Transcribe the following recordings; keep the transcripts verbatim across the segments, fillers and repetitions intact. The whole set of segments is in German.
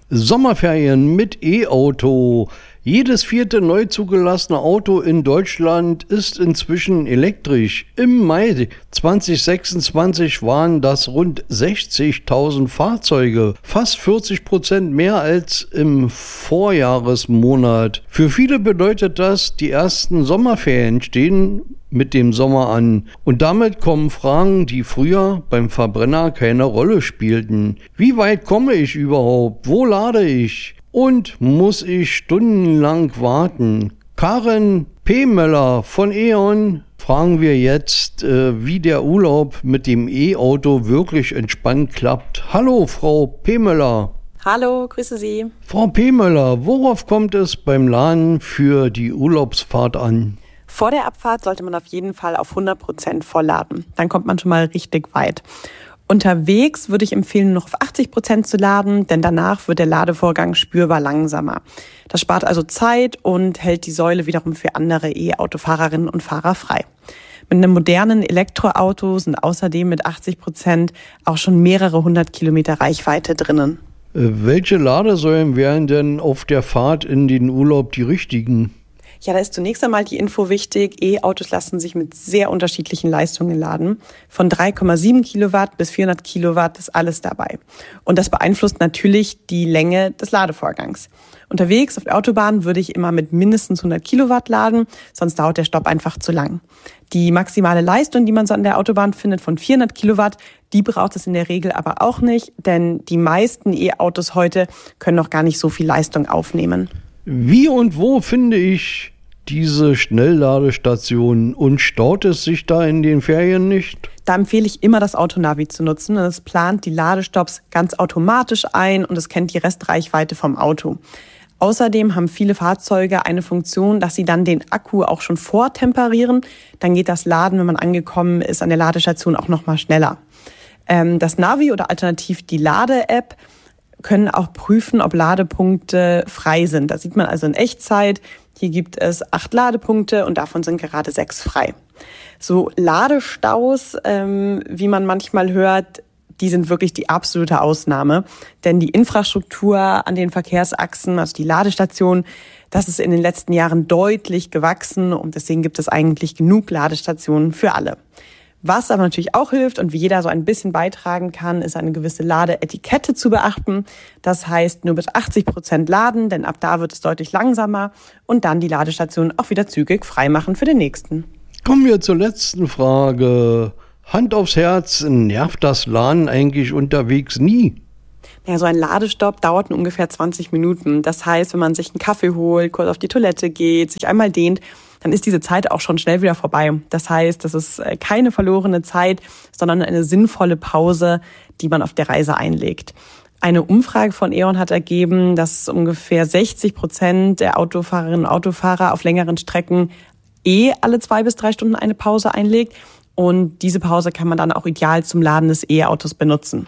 Sommerferien mit E-Auto. Jedes vierte neu zugelassene Auto in Deutschland ist inzwischen elektrisch. Im Mai zweitausendsechsundzwanzig waren das rund sechzigtausend Fahrzeuge, fast vierzig Prozent mehr als im Vorjahresmonat. Für viele bedeutet das, die ersten Sommerferien stehen mit dem Sommer an. Und damit kommen Fragen, die früher beim Verbrenner keine Rolle spielten. Wie weit komme ich überhaupt? Wo lade ich? Und muss ich stundenlang warten? Karin P. Möller von E.ON fragen wir jetzt, äh, wie der Urlaub mit dem E-Auto wirklich entspannt klappt. Hallo, Frau P. Möller. Hallo, grüße Sie. Frau P. Möller, worauf kommt es beim Laden für die Urlaubsfahrt an? Vor der Abfahrt sollte man auf jeden Fall auf hundert Prozent vollladen. Dann kommt man schon mal richtig weit. Unterwegs würde ich empfehlen, noch auf achtzig Prozent zu laden, denn danach wird der Ladevorgang spürbar langsamer. Das spart also Zeit und hält die Säule wiederum für andere E-Autofahrerinnen und Fahrer frei. Mit einem modernen Elektroauto sind außerdem mit achtzig Prozent auch schon mehrere hundert Kilometer Reichweite drinnen. Welche Ladesäulen wären denn auf der Fahrt in den Urlaub die richtigen? Ja, da ist zunächst einmal die Info wichtig. E-Autos lassen sich mit sehr unterschiedlichen Leistungen laden. Von drei Komma sieben Kilowatt bis vierhundert Kilowatt ist alles dabei. Und das beeinflusst natürlich die Länge des Ladevorgangs. Unterwegs auf der Autobahn würde ich immer mit mindestens hundert Kilowatt laden, sonst dauert der Stopp einfach zu lang. Die maximale Leistung, die man so an der Autobahn findet, von vierhundert Kilowatt, die braucht es in der Regel aber auch nicht, denn die meisten E-Autos heute können noch gar nicht so viel Leistung aufnehmen. Wie und wo finde ich diese Schnellladestationen und staut es sich da in den Ferien nicht? Da empfehle ich immer, das Autonavi zu nutzen. Es plant die Ladestopps ganz automatisch ein und es kennt die Restreichweite vom Auto. Außerdem haben viele Fahrzeuge eine Funktion, dass sie dann den Akku auch schon vortemperieren. Dann geht das Laden, wenn man angekommen ist, an der Ladestation auch noch mal schneller. Ähm, das Navi oder alternativ die Lade-App können auch prüfen, ob Ladepunkte frei sind. Da sieht man also in Echtzeit, hier gibt es acht Ladepunkte und davon sind gerade sechs frei. So Ladestaus, ähm, wie man manchmal hört, die sind wirklich die absolute Ausnahme. Denn die Infrastruktur an den Verkehrsachsen, also die Ladestation, das ist in den letzten Jahren deutlich gewachsen und deswegen gibt es eigentlich genug Ladestationen für alle. Was aber natürlich auch hilft und wie jeder so ein bisschen beitragen kann, ist eine gewisse Ladeetikette zu beachten. Das heißt, nur bis achtzig Prozent laden, denn ab da wird es deutlich langsamer und dann die Ladestation auch wieder zügig freimachen für den nächsten. Kommen wir zur letzten Frage. Hand aufs Herz, nervt das Laden eigentlich unterwegs nie? Ja, so ein Ladestopp dauert nur ungefähr zwanzig Minuten. Das heißt, wenn man sich einen Kaffee holt, kurz auf die Toilette geht, sich einmal dehnt, dann ist diese Zeit auch schon schnell wieder vorbei. Das heißt, das ist keine verlorene Zeit, sondern eine sinnvolle Pause, die man auf der Reise einlegt. Eine Umfrage von E.ON hat ergeben, dass ungefähr sechzig Prozent der Autofahrerinnen und Autofahrer auf längeren Strecken eh alle zwei bis drei Stunden eine Pause einlegt. Und diese Pause kann man dann auch ideal zum Laden des E-Autos benutzen.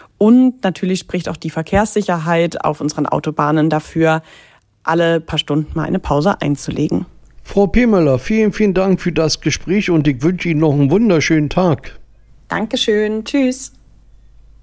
Und natürlich spricht auch die Verkehrssicherheit auf unseren Autobahnen dafür, alle paar Stunden mal eine Pause einzulegen. Frau P. Möller, vielen, vielen Dank für das Gespräch und ich wünsche Ihnen noch einen wunderschönen Tag. Dankeschön. Tschüss.